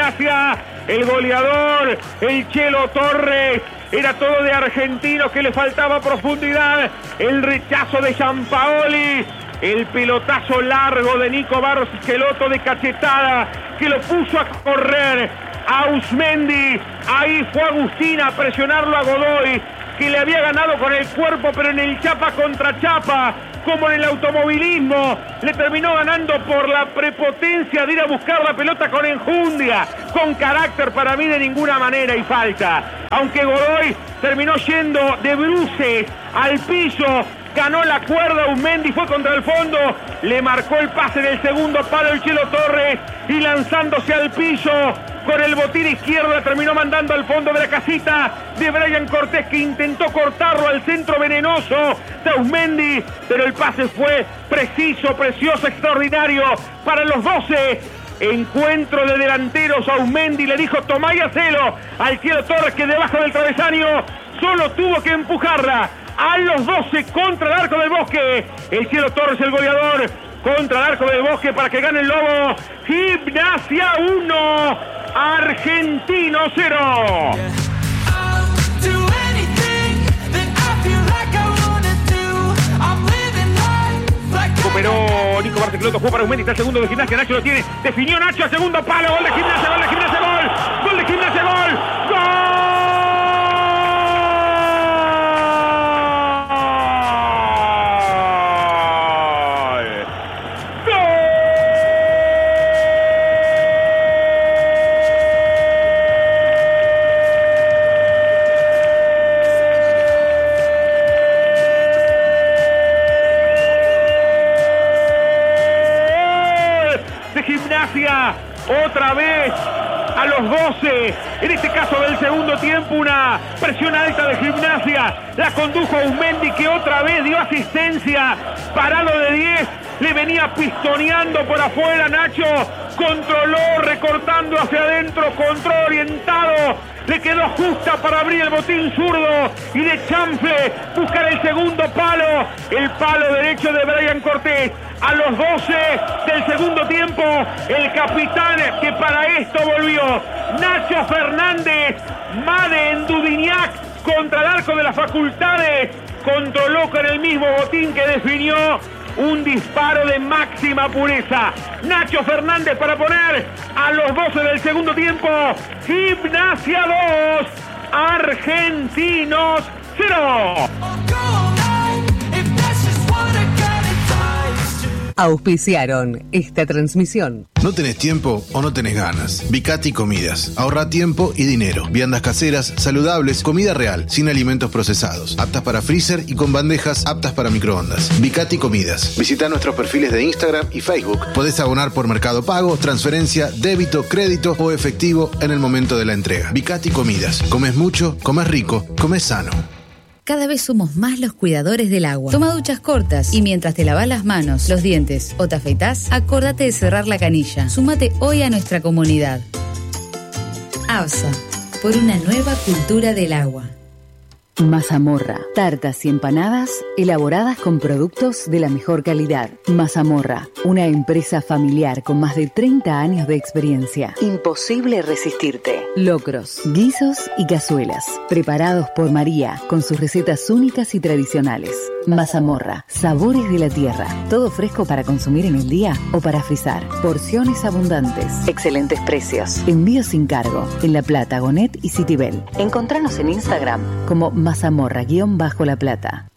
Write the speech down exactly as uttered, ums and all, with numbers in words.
Gimnasia, el goleador, el Chelo Torres. Era todo de Argentinos, que le faltaba profundidad. El rechazo de Gianpaoli. El pelotazo largo de Nico Barcellotto de cachetada, que lo puso a correr a Auzmendi. Ahí fue Agustín a presionarlo a Godoy, que le había ganado con el cuerpo, pero en el chapa contra chapa, como en el automovilismo, le terminó ganando por la prepotencia de ir a buscar la pelota con enjundia, con carácter. Para mí de ninguna manera y falta. Aunque Godoy terminó yendo de bruces al piso, ganó la cuerda, Auzmendi fue contra el fondo, le marcó el pase en el segundo palo el Chelo Torres, y lanzándose al piso con el botín izquierdo terminó mandando al fondo de la casita de Brian Cortés, que intentó cortarlo al centro venenoso de Auzmendi, pero el pase fue preciso, precioso, extraordinario para los doce. Encuentro de delanteros. Auzmendi le dijo: tomá y hacelo al Chelo Torres, que debajo del travesaño solo tuvo que empujarla a los doce contra el arco del Bosque. El Chelo Torres, el goleador, contra el arco del Bosque para que gane el Lobo. Gimnasia uno, Argentino cero. Recuperó Nico Barcellotto, jugó para Auzmendi, está el segundo de Gimnasia, Nacho lo tiene, definió Nacho al segundo palo, gol de Gimnasia, gol de Gimnasia, gol, gol de Gimnasia, gol, gol. Gimnasia, otra vez a los doce, en este caso del segundo tiempo, una presión alta de Gimnasia, la condujo Auzmendi, que otra vez dio asistencia, parado de diez, le venía pistoneando por afuera Nacho, controló, recortando hacia adentro, control orientado, le quedó justa para abrir el botín zurdo y de chanfle buscar el segundo palo, el palo derecho de Brian Cortés. A los doce del segundo tiempo, el capitán que para esto volvió, Nacho Fernández, Made en Dudignac, contra el arco de las facultades, controló con el mismo botín que definió un disparo de máxima pureza. Nacho Fernández para poner a los doce del segundo tiempo. Gimnasia dos, Argentinos cero. Auspiciaron esta transmisión. ¿No tenés tiempo o no tenés ganas? Vicati Comidas. Ahorra tiempo y dinero. Viandas caseras, saludables, comida real, sin alimentos procesados. Aptas para freezer y con bandejas aptas para microondas. Vicati Comidas. Visita nuestros perfiles de Instagram y Facebook. Podés abonar por Mercado Pago, transferencia, débito, crédito o efectivo en el momento de la entrega. Vicati Comidas. Comes mucho, comes rico, comes sano. Cada vez somos más los cuidadores del agua. Toma duchas cortas y mientras te lavas las manos, los dientes o te afeitás, acordate de cerrar la canilla. Súmate hoy a nuestra comunidad. ABSA, por una nueva cultura del agua. Mazamorra, tartas y empanadas elaboradas con productos de la mejor calidad. Mazamorra, una empresa familiar con más de treinta años de experiencia. Imposible resistirte. Locros, guisos y cazuelas, preparados por María, con sus recetas únicas y tradicionales. Mazamorra, sabores de la tierra, todo fresco para consumir en el día o para frizar. Porciones abundantes, excelentes precios, envío sin cargo, en La Plata, Gonet y Citibel. Encontranos en Instagram como Mazamorra guión bajo La Plata.